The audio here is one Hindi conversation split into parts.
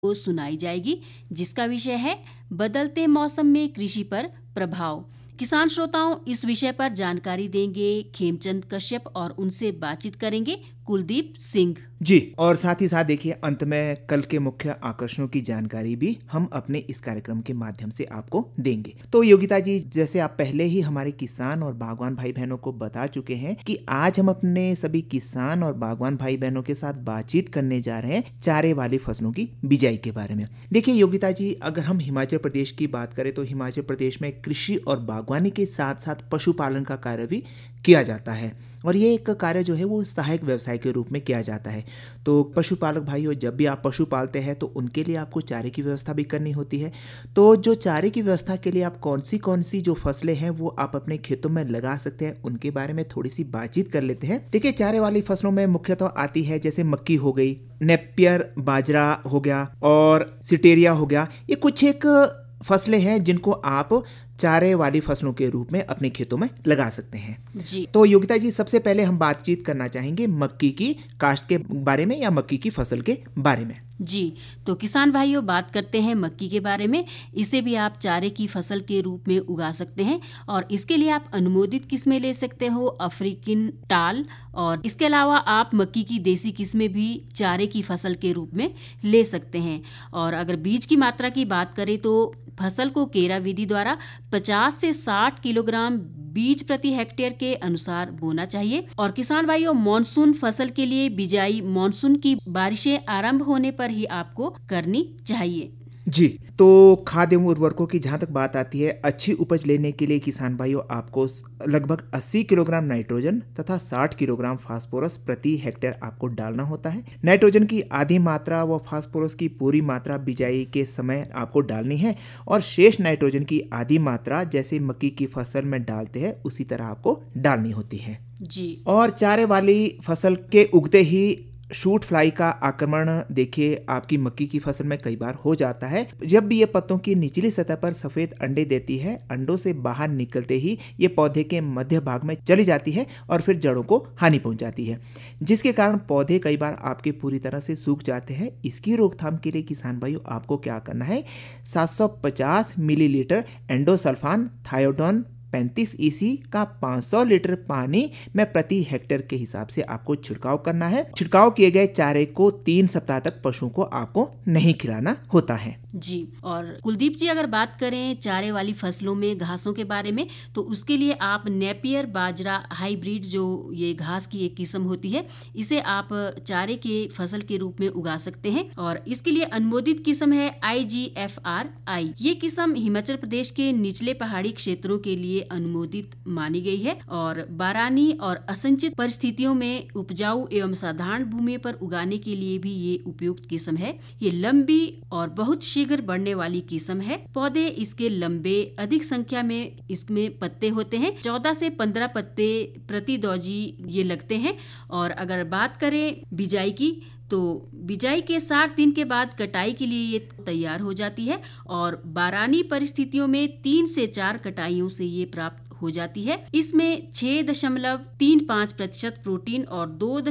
को सुनाई जाएगी, जिसका विषय है बदलते मौसम में कृषि पर प्रभाव। किसान श्रोताओं, इस विषय पर जानकारी देंगे खेमचंद कश्यप और उनसे बातचीत करेंगे कुलदीप सिंह जी। और साथ ही साथ देखिए, अंत में कल के मुख्य आकर्षणों की जानकारी भी हम अपने इस कार्यक्रम के माध्यम से आपको देंगे। तो योगिता जी, जैसे आप पहले ही हमारे किसान और बागवान भाई बहनों को बता चुके हैं कि आज हम अपने सभी किसान और बागवान भाई बहनों के साथ बातचीत करने जा रहे हैं चारे वाली फसलों की बिजाई के बारे में। देखिए योगिता जी, अगर हम हिमाचल प्रदेश की बात करें तो हिमाचल प्रदेश में कृषि और बागवानी के साथ साथ पशुपालन का कार्य भी किया जाता है, और ये एक कार्य जो है वो सहायक व्यवसाय के रूप में किया जाता है। तो पशुपालक भाइयों, जब भी आप पशु पालते हैं तो उनके लिए आपको चारे की व्यवस्था भी करनी होती है। तो जो चारे की व्यवस्था के लिए आप कौन सी जो फसलें हैं वो आप अपने खेतों में लगा सकते हैं, उनके बारे में थोड़ी सी बातचीत कर लेते हैं। देखिए, चारे वाली फसलों में मुख्यतः आती है जैसे मक्की हो गई, नेपियर बाजरा हो गया और सिटेरिया हो गया। ये कुछ एक फसलें हैं जिनको आप चारे वाली फसलों के रूप में अपने खेतों में लगा सकते हैं। जी। तो योगिता जी, सबसे पहले हम बातचीत करना चाहेंगे मक्की की काश्त के बारे में या मक्की की फसल के बारे में। जी, तो किसान भाइयों, बात करते हैं मक्की के बारे में। इसे भी आप चारे की फसल के रूप में उगा सकते हैं और इसके लिए आप अनुमोदित किस्में ले सकते हो, अफ्रीकन टाल, और इसके अलावा आप मक्की की देसी किस्में भी चारे की फसल के रूप में ले सकते हैं। और अगर बीज की मात्रा की बात करें तो फसल को केरा विधि द्वारा 50 से 60 किलोग्राम बीज प्रति हेक्टेयर के अनुसार बोना चाहिए। और किसान भाइयों, मॉनसून फसल के लिए बिजाई मॉनसून की बारिशें आरंभ होने पर ही आपको करनी चाहिए। जी। तो खाद्य एवं उर्वरकों की जहाँ तक बात आती है, अच्छी उपज लेने के लिए किसान भाइयों आपको लगभग 80 किलोग्राम नाइट्रोजन तथा 60 किलोग्राम फास्फोरस प्रति हेक्टेयर आपको डालना होता है। नाइट्रोजन की आधी मात्रा व फास्फोरस की पूरी मात्रा बिजाई के समय आपको डालनी है, और शेष नाइट्रोजन की आधी मात्रा जैसे मक्की की फसल में डालते हैं उसी तरह आपको डालनी होती है। जी। और चारे वाली फसल के उगते ही शूट फ्लाई का आक्रमण देखिए आपकी मक्की की फसल में कई बार हो जाता है। जब भी ये पत्तों की निचली सतह पर सफेद अंडे देती है, अंडों से बाहर निकलते ही ये पौधे के मध्य भाग में चली जाती है और फिर जड़ों को हानि पहुंचाती है, जिसके कारण पौधे कई बार आपके पूरी तरह से सूख जाते हैं। इसकी रोकथाम के लिए किसान भाइयों आपको क्या करना है, 750 मिलीलीटर एंडोसल्फान थायोडोन 35 EC का 500 लीटर पानी में प्रति हेक्टेयर के हिसाब से आपको छिड़काव करना है। छिड़काव किए गए चारे को 3 सप्ताह तक पशुओं को आपको नहीं खिलाना होता है। जी। और कुलदीप जी, अगर बात करें चारे वाली फसलों में घासों के बारे में, तो उसके लिए आप नेपियर बाजरा हाइब्रिड, जो ये घास की एक किस्म होती है, इसे आप चारे के फसल के रूप में उगा सकते हैं। और इसके लिए अनुमोदित किस्म है IGFRI। ये किस्म हिमाचल प्रदेश के निचले पहाड़ी क्षेत्रों के लिए अनुमोदित मानी गई है और बारानी और असिंचित परिस्थितियों में उपजाऊ एवं साधारण भूमि पर उगाने के लिए भी ये उपयुक्त किस्म है। ये लंबी और बहुत शीघ्र बढ़ने वाली किस्म है। पौधे इसके लंबे, अधिक संख्या में इसमें पत्ते होते हैं, 14 से 15 पत्ते प्रति दौजी ये लगते हैं। और अगर बात करें बिजाई की, तो बिजाई के 60 दिन के बाद कटाई के लिए ये तैयार हो जाती है और बारानी परिस्थितियों में 3 से 4 कटाइयों से ये प्राप्त हो जाती है। इसमें 6.35% प्रोटीन और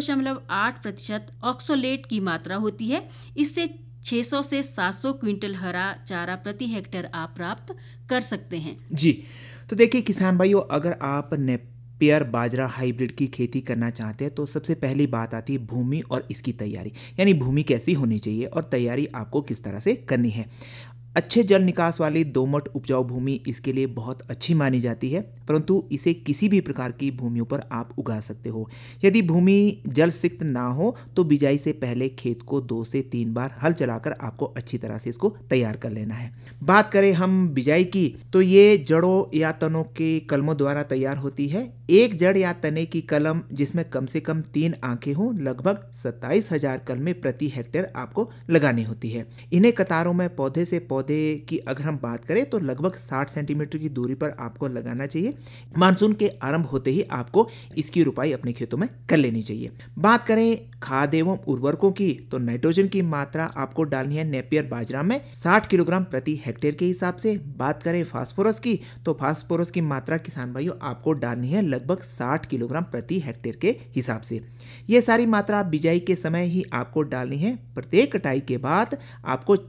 2.8% ऑक्सोलेट की मात्रा होती है। इससे 600 से 700 क्विंटल हरा चारा प्रति हेक्टेयर आप प्राप्त कर सकते हैं। जी। तो देखिए किसान भाइयों, अगर आप नेपियर बाजरा हाइब्रिड की खेती करना चाहते हैं तो सबसे पहली बात आती है भूमि और इसकी तैयारी, यानी भूमि कैसी होनी चाहिए और तैयारी आपको किस तरह से करनी है। अच्छे जल निकास वाली दोमट उपजाऊ भूमि इसके लिए बहुत अच्छी मानी जाती है, परंतु इसे किसी भी प्रकार की भूमियों पर आप उगा सकते हो। यदि भूमि जल सिक्त ना हो तो बिजाई से पहले खेत को 2 से 3 बार हल चलाकर आपको अच्छी तरह से इसको तैयार कर लेना है। बात करें हम बिजाई की, तो ये जड़ों या तनों के कलमों द्वारा तैयार होती है। एक जड़ या तने की कलम जिसमें कम से कम 3 आंखें हों, लगभग 27,000 कलमें प्रति हेक्टेयर आपको लगानी होती है। इन्हें कतारों में पौधे से पौधे की अगर हम बात करें तो लगभग 60 सेंटीमीटर की दूरी पर आपको लगाना चाहिए। मानसून के आरंभ होते ही आपको इसकी रुपाई अपने खेतों में कर लेनी चाहिए। बात करें खाद एवं उर्वरकों की, तो नाइट्रोजन की मात्रा आपको डालनी है नेपियर बाजरा में 60 किलोग्राम प्रति हेक्टेयर के हिसाब से। बात करें फास्फोरस की, तो फास्फोरस की मात्रा किसान भाइयों आपको डालनी है लगभग 60 किलोग्राम प्रति हेक्टेयर के हिसाब से। ये सारी मात्रा बिजाई के समय ही आपको डालनी है। प्रत्येक कटाई के बाद आपको